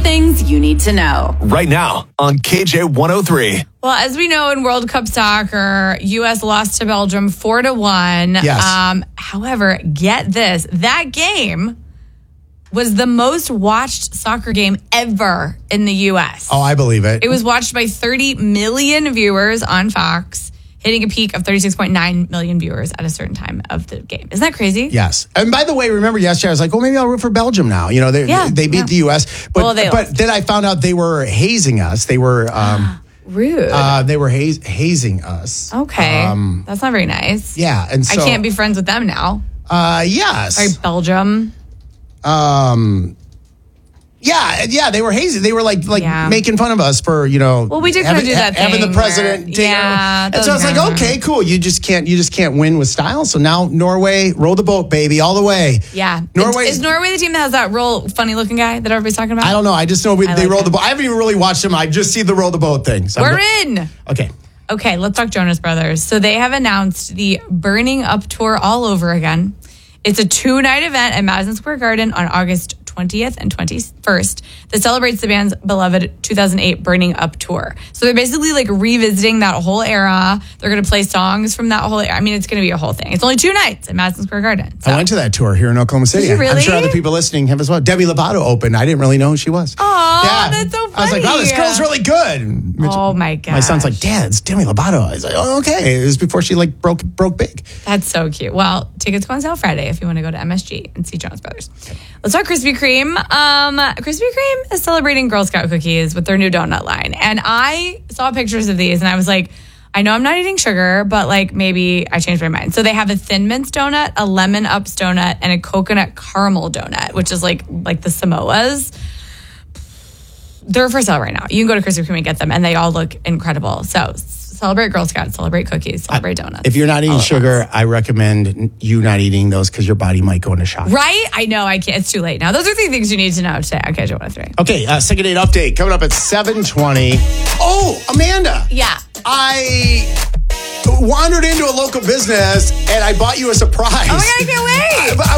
things you need to know. Right now on KJ 103. Well, as we know in World Cup soccer, U.S. lost to Belgium 4-1. Yes. However, get this. That game was the most watched soccer game ever in the U.S. Oh, I believe it. It was watched by 30 million viewers on Fox, hitting a peak of 36.9 million viewers at a certain time of the game. Isn't that crazy? Yes. And by the way, remember yesterday, I was like, well, maybe I'll root for Belgium now. You know, they beat the U.S. But, Well, they but lost. then I found out they were hazing us. They were Rude. they were hazing us. Okay. That's not very nice. Yeah. And so I can't be friends with them now. yes. Sorry, Belgium. Yeah, they were hazing. They were like Yeah. making fun of us for, you know. Well, we did kind of do that having thing the president. where- yeah, And so I was like, okay, cool. You just can't win with style. So now Norway, row the boat, baby, all the way. Yeah. Norway Is Norway the team that has that real funny looking guy that everybody's talking about? I don't know. I just know they like roll him. the boat. I haven't even really watched them. I just see the roll the boat thing. So We're in. Okay. Okay, let's talk Jonas Brothers. So they have announced the Burning Up Tour all over again. It's a 2-night event at Madison Square Garden on August 20th and 21st that celebrates the band's beloved 2008 Burning Up tour. So they're basically like revisiting that whole era. They're going to play songs from that whole era. I mean, it's going to be a whole thing. It's only 2 nights at Madison Square Garden. So. I went to that tour here in Oklahoma City. Did you really? I'm sure other people listening have as well. Debbie Lovato opened. I didn't really know who she was. Aw, that's so funny. I was like, wow, this girl's really good. And Oh my gosh. My son's like, Dad, it's Demi Lovato. I was like, oh, okay. It was before she like broke big. That's so cute. Well, tickets go on sale Friday if you want to go to MSG and see Jonas Brothers. Let's talk Krispy Kreme. Krispy Kreme is celebrating Girl Scout cookies with their new donut line. And I saw pictures of these and I was like, I know I'm not eating sugar, but like maybe I changed my mind. So they have a Thin Mints donut, a Lemon Ups donut, and a coconut caramel donut, which is like the Samoas. They're for sale right now. You can go to Krispy Kreme and get them, and they all look incredible. So celebrate Girl Scouts, celebrate cookies, celebrate donuts. If you're not eating sugar, I recommend you not eating those because your body might go into shock. Right? I know. I can't. It's too late now. Those are 3 things you need to know today. Okay, Joe 103. Okay, second date update coming up at 7:20. Oh, Amanda. Yeah. I wandered into a local business and I bought you a surprise. Oh my God, I can't wait.